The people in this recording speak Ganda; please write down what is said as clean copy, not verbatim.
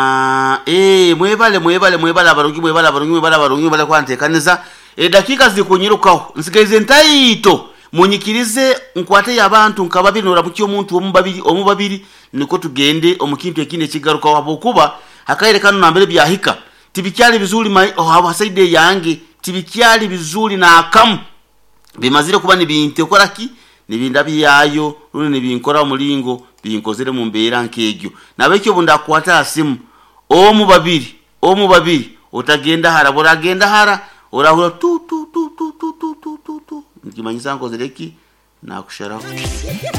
mwebale abarungi kwantekaniza dakika zikunyirukaho nsigaize ntaito munyikirize nkwate y'abantu nkababiri norabuki omuntu omubabiri niko tugende omukintu ekinde kigarukaho abokuba hakaire kanu nambere byahika tibikyali bizuli abasaide yange tibikyali bizuli na akamu bimazire kuba nibinte koraki nibinda byayo runi nibinkora mulingo binkozere mu mbeera nkegyo nabekyo bunda kwata asimu omubabiri otagenda hara boragenda hara orahura tu nkimanyisa nkozereki nakusharaho